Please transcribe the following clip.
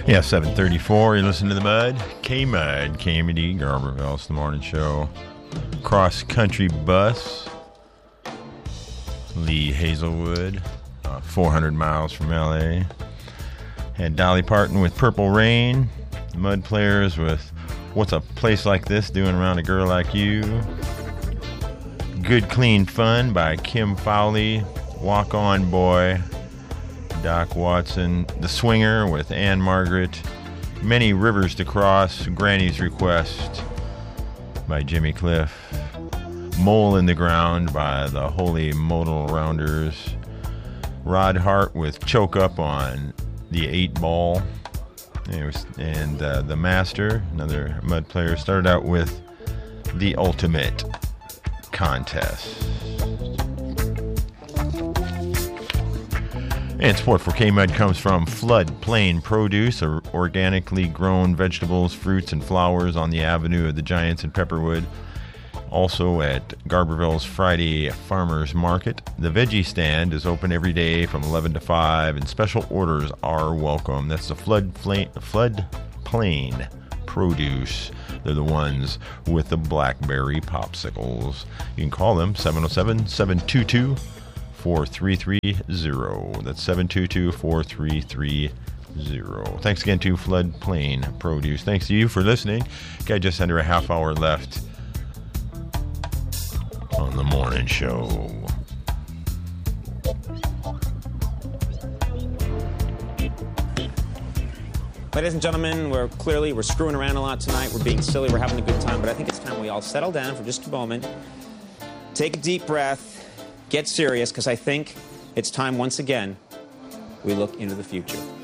Yeah, 7:34. You're listening to the Mud. K-Mud, KMD, Garberville. It's the morning show. Cross Country Bus. Lee Hazelwood, 400 miles from L.A. Had Dolly Parton with Purple Rain. The Mud Players with What's a Place Like This Doing Around a Girl Like You. Good Clean Fun by Kim Fowley. Walk On Boy, Doc Watson. The Swinger with Ann Margaret. Many Rivers to Cross, Granny's Request by Jimmy Cliff. Mole in the Ground by the Holy Modal Rounders. Rod Hart with Choke Up on the 8 Ball. And The Master, another Mud player, started out with The Ultimate Contest. And support for K-Mud comes from Floodplain Produce, organically grown vegetables, fruits, and flowers on the Avenue of the Giants in Pepperwood. Also at Garberville's Friday Farmers Market. The veggie stand is open every day from 11 to 5, and special orders are welcome. That's the Floodplain Produce. They're the ones with the blackberry popsicles. You can call them 707-722-4330. That's 722-4330. Thanks again to Floodplain Produce. Thanks to you for listening. Got just under a half hour left on the morning show. Ladies and gentlemen, we're screwing around a lot tonight. We're being silly. We're having a good time. But I think it's time we all settle down for just a moment. Take a deep breath. Get serious, because I think it's time once again we look into the future.